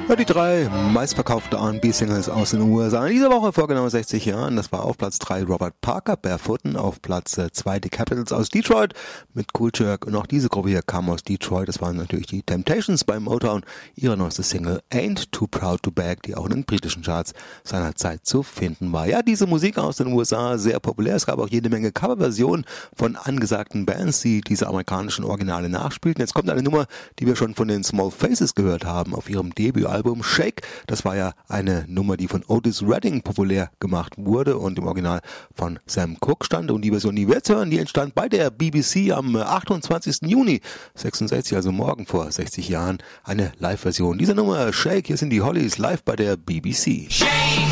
Ja, die drei meistverkauften R&B-Singles aus den USA in dieser Woche vor genau 60 Jahren. Das war auf Platz 3 Robert Parker, Barefootin, auf Platz 2 die Capitals aus Detroit mit Cool Jerk. Und auch diese Gruppe hier kam aus Detroit. Das waren natürlich die Temptations bei Motown. Ihre neueste Single Ain't Too Proud to Beg, die auch in den britischen Charts seiner Zeit zu finden war. Ja, diese Musik aus den USA sehr populär. Es gab auch jede Menge Coverversionen von angesagten Bands, die diese amerikanischen Originale nachspielten. Jetzt kommt eine Nummer, die wir schon von den Small Faces gehört haben auf ihrem Debütalbum Shake. Das war ja eine Nummer, die von Otis Redding populär gemacht wurde und im Original von Sam Cooke stand. Und die Version, die wir jetzt hören, die entstand bei der BBC am 28. Juni 66, also morgen vor 60 Jahren, eine Live-Version dieser Nummer Shake. Hier sind die Hollies live bei der BBC. Shake.